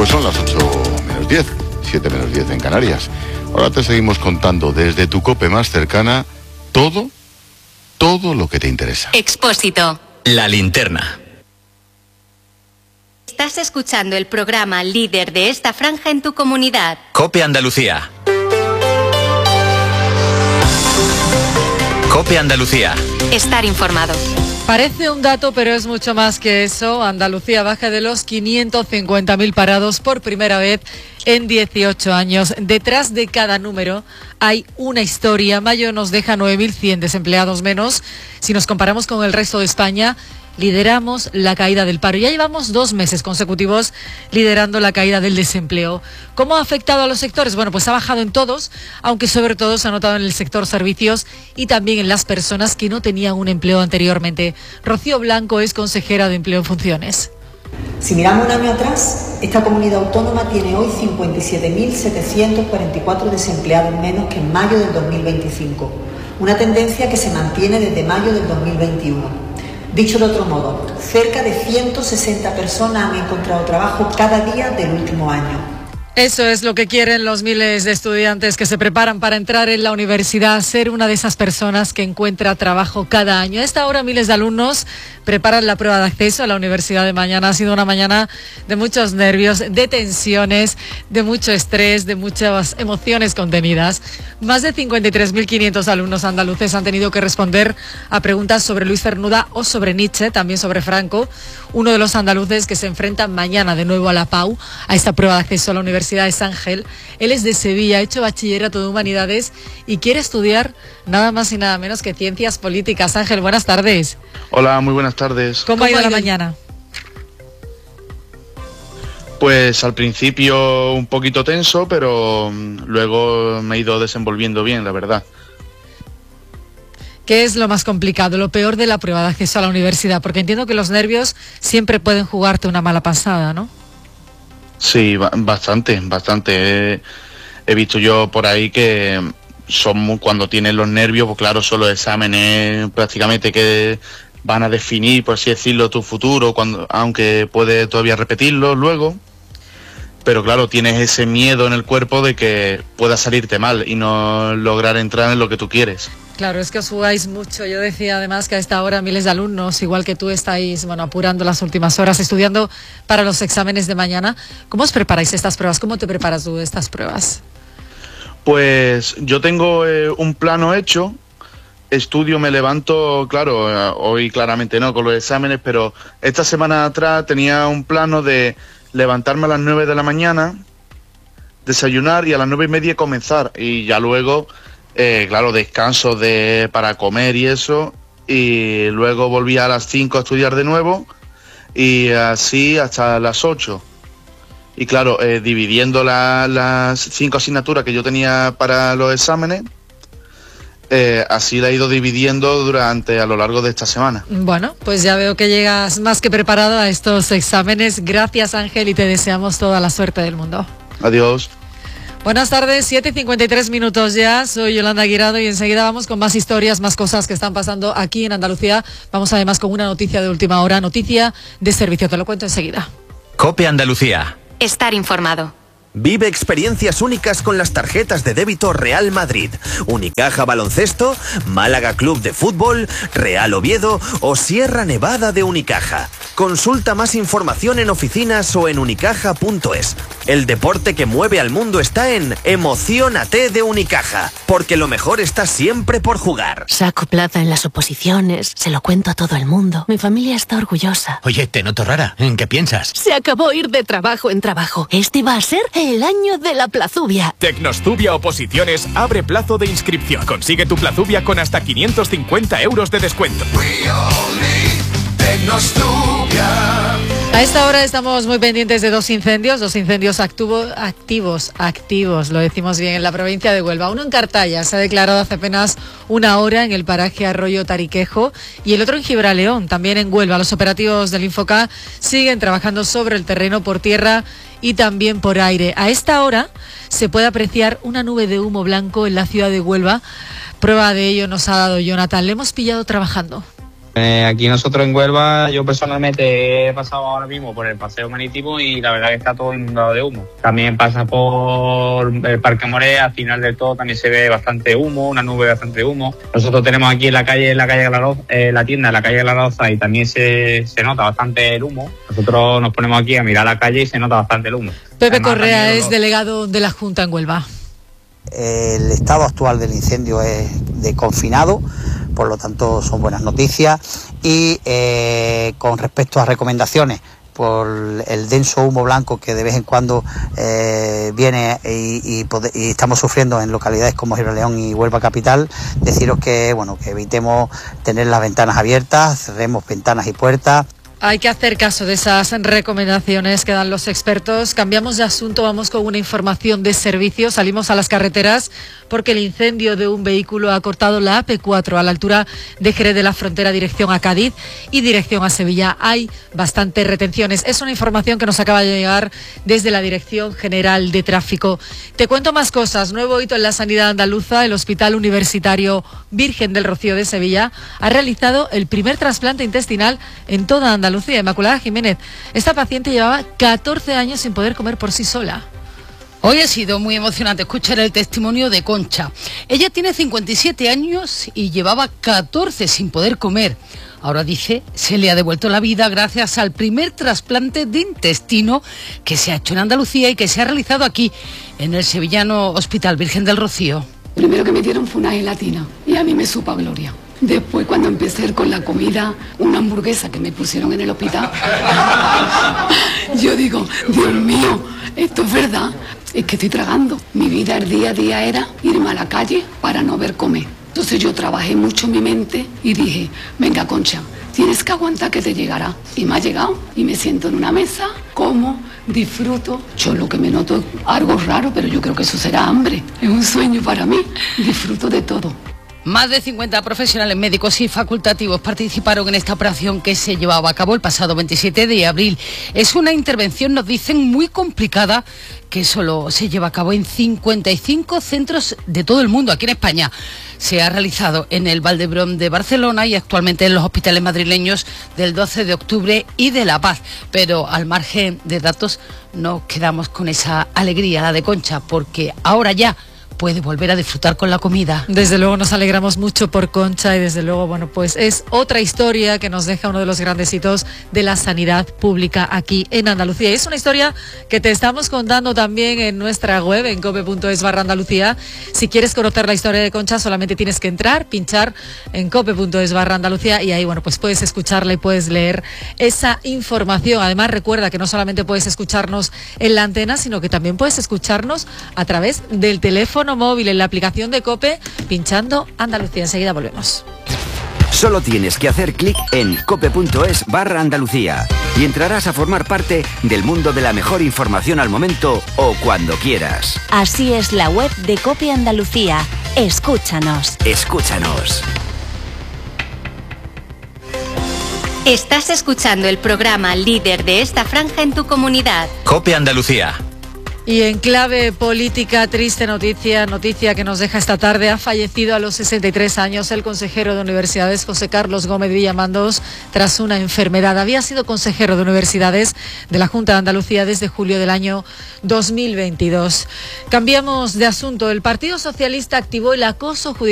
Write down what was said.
Pues son las 8 menos 10, 7 menos 10 en Canarias. Ahora te seguimos contando desde tu COPE más cercana todo lo que te interesa. Expósito. La linterna. Estás escuchando el programa líder de esta franja en tu comunidad. COPE Andalucía. COPE Andalucía. Estar informado. Parece un dato, pero es mucho más que eso. Andalucía baja de los 550.000 parados por primera vez en 18 años. Detrás de cada número hay una historia. Mayo nos deja 9.100 desempleados menos. Si nos comparamos con el resto de España, lideramos la caída del paro. Ya llevamos 2 meses consecutivos liderando la caída del desempleo. ¿Cómo ha afectado a los sectores? Bueno, pues ha bajado en todos, aunque sobre todo se ha notado en el sector servicios y también en las personas que no tenían un empleo anteriormente. Rocío Blanco es consejera de Empleo en Funciones. Si miramos un año atrás, esta comunidad autónoma tiene hoy 57.744 desempleados menos que en mayo del 2025. Una tendencia que se mantiene desde mayo del 2021. Dicho de otro modo, cerca de 160 personas han encontrado trabajo cada día del último año. Eso es lo que quieren los miles de estudiantes que se preparan para entrar en la universidad, ser una de esas personas que encuentra trabajo cada año. A esta hora miles de alumnos preparan la prueba de acceso a la universidad de mañana. Ha sido una mañana de muchos nervios, de tensiones, de mucho estrés, de muchas emociones contenidas. Más de 53.500 alumnos andaluces han tenido que responder a preguntas sobre Luis Cernuda o sobre Nietzsche, también sobre Franco, uno de los andaluces que se enfrentan mañana de nuevo a la PAU, a esta prueba de acceso a la universidad. Es Ángel, él es de Sevilla, ha hecho bachillerato de Humanidades y quiere estudiar nada más y nada menos que Ciencias Políticas. Ángel, buenas tardes. Hola, muy buenas tardes. ¿Cómo ha ido la mañana? Pues al principio un poquito tenso, pero luego me he ido desenvolviendo bien, la verdad. ¿Qué es lo más complicado, lo peor de la prueba de acceso a la universidad? Porque entiendo que los nervios siempre pueden jugarte una mala pasada, ¿no? Sí, bastante. He visto yo por ahí que cuando tienen los nervios, pues claro, son los exámenes prácticamente que van a definir, por así decirlo, tu futuro, aunque puedes todavía repetirlo luego. Pero claro, tienes ese miedo en el cuerpo de que pueda salirte mal y no lograr entrar en lo que tú quieres. Claro, es que os jugáis mucho. Yo decía además que a esta hora miles de alumnos, igual que tú, estáis apurando las últimas horas, estudiando para los exámenes de mañana. ¿Cómo os preparáis estas pruebas? ¿Cómo te preparas tú de estas pruebas? Pues yo tengo un plano hecho, estudio, me levanto, claro, hoy claramente no con los exámenes, pero esta semana atrás tenía un plano de levantarme a las 9 de la mañana, desayunar y a las 9:30 comenzar, y ya luego... claro, descanso para comer y eso, y luego volví a las 5 a estudiar de nuevo, y así hasta las 8. Y claro, dividiendo las 5 asignaturas que yo tenía para los exámenes, así la he ido dividiendo a lo largo de esta semana. Bueno, pues ya veo que llegas más que preparado a estos exámenes. Gracias, Ángel, y te deseamos toda la suerte del mundo. Adiós. Buenas tardes, 7:53 ya, soy Yolanda Guirado y enseguida vamos con más historias, más cosas que están pasando aquí en Andalucía. Vamos además con una noticia de última hora, noticia de servicio, te lo cuento enseguida. COPE Andalucía. Estar informado. Vive experiencias únicas con las tarjetas de débito Real Madrid, Unicaja Baloncesto, Málaga Club de Fútbol, Real Oviedo o Sierra Nevada de Unicaja. Consulta más información en oficinas o en unicaja.es. El deporte que mueve al mundo está en Emociónate de Unicaja, porque lo mejor está siempre por jugar. Saco plaza en las oposiciones, se lo cuento a todo el mundo. Mi familia está orgullosa. Oye, te noto rara. ¿En qué piensas? Se acabó ir de trabajo en trabajo. Este va a ser el año de la plazubia. Tecnostubia Oposiciones abre plazo de inscripción. Consigue tu plazubia con hasta 550 euros de descuento. A esta hora estamos muy pendientes de dos incendios activos, lo decimos bien, en la provincia de Huelva. Uno en Cartaya, se ha declarado hace apenas una hora en el paraje Arroyo Tariquejo, y el otro en Gibraleón, también en Huelva. Los operativos del Infoca siguen trabajando sobre el terreno, por tierra y también por aire. A esta hora se puede apreciar una nube de humo blanco en la ciudad de Huelva. Prueba de ello nos ha dado Jonathan. Le hemos pillado trabajando. Aquí nosotros en Huelva, yo personalmente he pasado ahora mismo por el paseo marítimo y la verdad que está todo inundado de humo. También pasa por el Parque Moré, al final del todo también se ve bastante humo, una nube bastante de humo. Nosotros tenemos aquí en la calle Glaradoza, la tienda en la calle Glaradoza, y también se nota bastante el humo. Nosotros nos ponemos aquí a mirar la calle y se nota bastante el humo. Pepe Correa es delegado de la Junta en Huelva. El estado actual del incendio es de confinado, por lo tanto son buenas noticias. Y con respecto a recomendaciones, por el denso humo blanco que de vez en cuando viene y estamos sufriendo en localidades como Gibraleón y Huelva capital, deciros que evitemos tener las ventanas abiertas, cerremos ventanas y puertas. Hay que hacer caso de esas recomendaciones que dan los expertos. Cambiamos de asunto, vamos con una información de servicio. Salimos a las carreteras porque el incendio de un vehículo ha cortado la AP4 a la altura de Jerez de la Frontera, dirección a Cádiz y dirección a Sevilla. Hay bastantes retenciones. Es una información que nos acaba de llegar desde la Dirección General de Tráfico. Te cuento más cosas. Nuevo hito en la sanidad andaluza. El Hospital Universitario Virgen del Rocío de Sevilla ha realizado el primer trasplante intestinal en toda Andalucía. Inmaculada Jiménez, esta paciente llevaba 14 años sin poder comer por sí sola. Hoy ha sido muy emocionante escuchar el testimonio de Concha. Ella tiene 57 años y llevaba 14 sin poder comer. Ahora dice, se le ha devuelto la vida gracias al primer trasplante de intestino que se ha hecho en Andalucía y que se ha realizado aquí, en el sevillano Hospital Virgen del Rocío. Primero que me dieron fue una gelatina y a mí me supo a gloria. Después, cuando empecé con la comida, una hamburguesa que me pusieron en el hospital, yo digo, Dios mío, esto es verdad, es que estoy tragando. Mi vida el día a día era irme a la calle para no ver comer. Entonces yo trabajé mucho en mi mente y dije, venga Concha, tienes que aguantar que te llegará. Y me ha llegado y me siento en una mesa, como, disfruto. Yo lo que me noto es algo raro, pero yo creo que eso será hambre. Es un sueño para mí, disfruto de todo. Más de 50 profesionales médicos y facultativos participaron en esta operación que se llevaba a cabo el pasado 27 de abril. Es una intervención, nos dicen, muy complicada, que solo se lleva a cabo en 55 centros de todo el mundo. Aquí en España se ha realizado en el Vall d'Hebron de Barcelona y actualmente en los hospitales madrileños del 12 de octubre y de La Paz. Pero al margen de datos nos quedamos con esa alegría, la de Concha, porque ahora ya puede volver a disfrutar con la comida. Desde luego nos alegramos mucho por Concha y desde luego, pues es otra historia que nos deja uno de los grandes hitos de la sanidad pública aquí en Andalucía. Y es una historia que te estamos contando también en nuestra web, en cope.es/Andalucía. Si quieres conocer la historia de Concha, solamente tienes que entrar, pinchar en cope.es/Andalucía y ahí, pues puedes escucharla y puedes leer esa información. Además, recuerda que no solamente puedes escucharnos en la antena, sino que también puedes escucharnos a través del teléfono móvil en la aplicación de COPE, pinchando Andalucía. Enseguida volvemos. Solo tienes que hacer clic en cope.es/Andalucía y entrarás a formar parte del mundo de la mejor información al momento o cuando quieras. Así es la web de COPE Andalucía. Escúchanos. Escúchanos. Estás escuchando el programa líder de esta franja en tu comunidad. COPE Andalucía. Y en clave política, triste noticia que nos deja esta tarde. Ha fallecido a los 63 años el consejero de Universidades, José Carlos Gómez Villamandós, tras una enfermedad. Había sido consejero de Universidades de la Junta de Andalucía desde julio del año 2022. Cambiamos de asunto. El Partido Socialista activó el acoso judicial